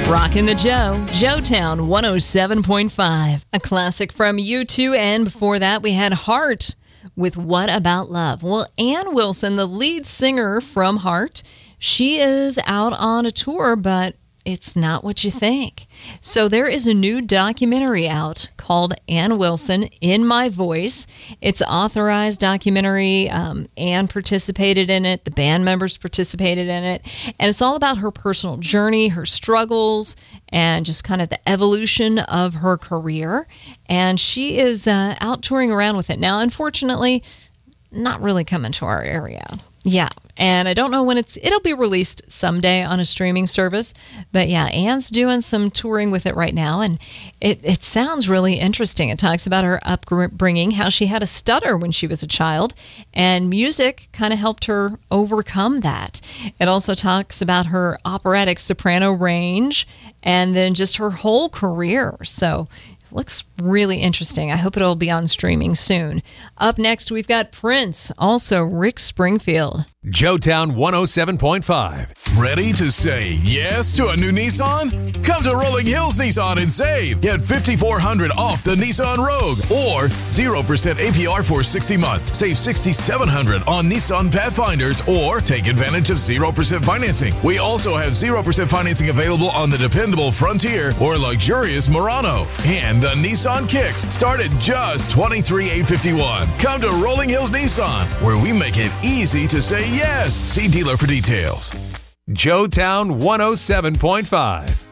Rockin' the Joe, Joetown 107.5. A classic from U2, and before that we had Heart with What About Love. Well, Ann Wilson, the lead singer from Heart, she is out on a tour, but it's not what you think. So there is a new documentary out called Ann Wilson, In My Voice. It's an authorized documentary. Ann participated in it. The band members participated in it. And it's all about her personal journey, her struggles, and just kind of the evolution of her career. And she is out touring around with it. Now, unfortunately, not really coming to our area. Yeah, and I don't know when it'll be released someday on a streaming service. But yeah, Ann's doing some touring with it right now, and it sounds really interesting. It talks about her upbringing, how she had a stutter when she was a child, and music kind of helped her overcome that. It also talks about her operatic soprano range, and then just her whole career. So looks really interesting. I hope it'll be on streaming soon. Up next, we've got Prince, also Rick Springfield. Joetown 107.5. Ready to say yes to a new Nissan? Come to Rolling Hills Nissan and save. Get $5,400 off the Nissan Rogue or 0% APR for 60 months. Save $6,700 on Nissan Pathfinders or take advantage of 0% financing. We also have 0% financing available on the dependable Frontier or luxurious Murano. And the Nissan Kicks start at just $23,851. Come to Rolling Hills Nissan, where we make it easy to say yes. See dealer for details. Joetown 107.5.